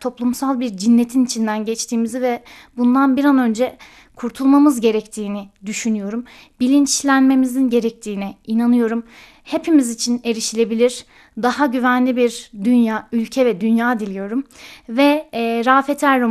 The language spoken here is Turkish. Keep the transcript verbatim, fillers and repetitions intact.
toplumsal bir cinnetin içinden geçtiğimizi ve bundan bir an önce kurtulmamız gerektiğini düşünüyorum. Bilinçlenmemizin gerektiğine inanıyorum. Hepimiz için erişilebilir, daha güvenli bir dünya, ülke ve dünya diliyorum. Ve e, Rafet Er